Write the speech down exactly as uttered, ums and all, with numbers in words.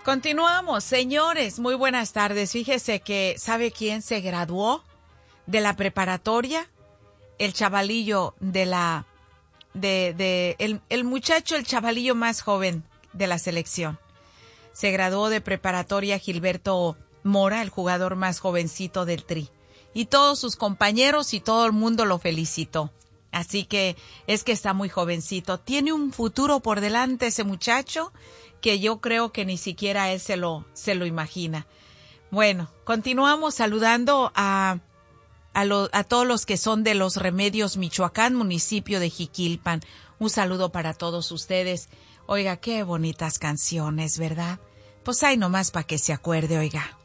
Continuamos, señores, muy buenas tardes. Fíjese que, ¿sabe quién se graduó de la preparatoria? El chavalillo de la, de, de, el, el muchacho, el chavalillo más joven de la selección. Se graduó de preparatoria Gilberto Mora, el jugador más jovencito del Tri. Y todos sus compañeros y todo el mundo lo felicitó. Así que es que está muy jovencito. Tiene un futuro por delante ese muchacho que yo creo que ni siquiera él se lo, se lo imagina. Bueno, continuamos saludando a, a, lo, a todos los que son de Los Remedios, Michoacán, municipio de Jiquilpan. Un saludo para todos ustedes. Oiga, qué bonitas canciones, ¿verdad? Pues ahí nomás para que se acuerde, oiga.